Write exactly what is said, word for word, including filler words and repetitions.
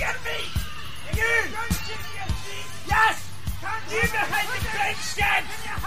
hear me? You! Yes! You behind the grandstand!